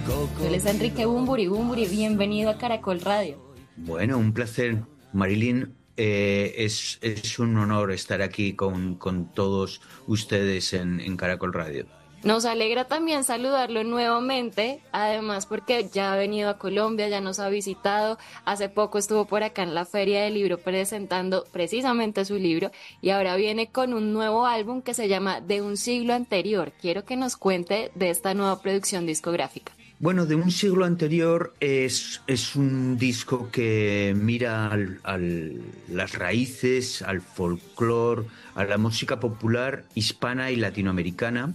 Él es Enrique Bunbury. Bunbury, bienvenido a Caracol Radio. Bueno, un placer, Marilyn. Es un honor estar aquí con todos ustedes en Caracol Radio. Nos alegra también saludarlo nuevamente, además porque ya ha venido a Colombia, ya nos ha visitado, hace poco estuvo por acá en la Feria del Libro presentando precisamente su libro y ahora viene con un nuevo álbum que se llama De un siglo anterior. Quiero que nos cuente de esta nueva producción discográfica. Bueno, De un siglo anterior es un disco que mira las raíces, al folclore, a la música popular hispana y latinoamericana.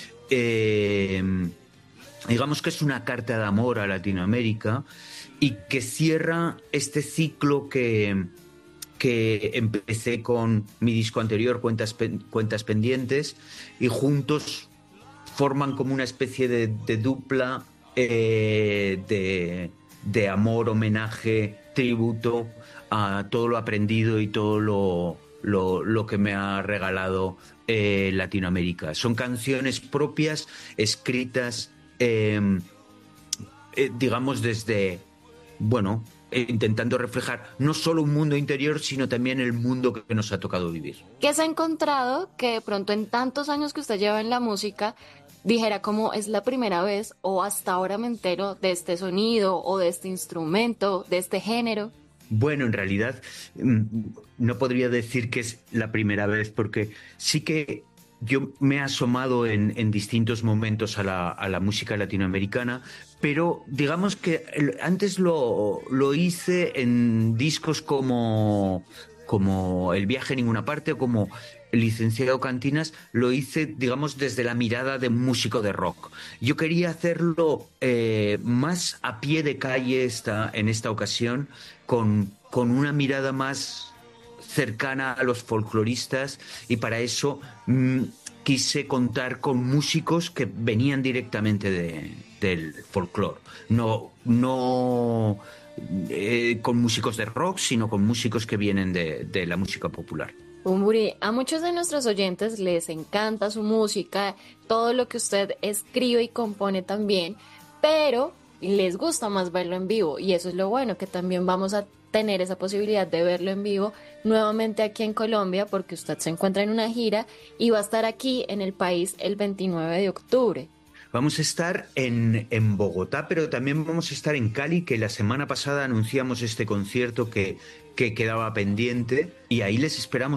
Digamos que es una carta de amor a Latinoamérica y que cierra este ciclo que empecé con mi disco anterior, Cuentas Pendientes, y juntos forman como una especie de dupla de amor, homenaje, tributo a todo lo aprendido y todo lo que me ha regalado Latinoamérica. Son canciones propias, escritas, digamos, desde, bueno, intentando reflejar no solo un mundo interior, sino también el mundo que nos ha tocado vivir. ¿Qué se ha encontrado que de pronto en tantos años que usted lleva en la música dijera como es la primera vez o hasta ahora me entero de este sonido o de este instrumento, de este género? Bueno, en realidad no podría decir que es la primera vez, porque sí que yo me he asomado en distintos momentos a la música latinoamericana, pero digamos que antes lo hice en discos como El viaje a ninguna parte o como El licenciado Cantinas, lo hice, digamos, desde la mirada de un músico de rock. Yo quería hacerlo más a pie de calle en esta ocasión, con una mirada más cercana a los folcloristas, y para eso quise contar con músicos que venían directamente del folclore, no con músicos de rock, sino con músicos que vienen de la música popular. Bunbury, a muchos de nuestros oyentes les encanta su música, todo lo que usted escribe y compone también, pero les gusta más verlo en vivo y eso es lo bueno, que también vamos a tener esa posibilidad de verlo en vivo nuevamente aquí en Colombia, porque usted se encuentra en una gira y va a estar aquí en el país el 29 de octubre. Vamos a estar en Bogotá, pero también vamos a estar en Cali, que la semana pasada anunciamos este concierto que quedaba pendiente, y ahí les esperamos